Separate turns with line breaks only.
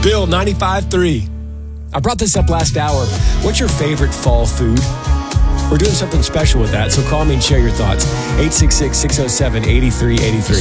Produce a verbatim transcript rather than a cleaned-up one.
Bill, ninety-five three. I brought this up last hour. What's your favorite fall food? We're doing something special with that, so call me and share your thoughts. eight six six, six oh seven, eight three eight three.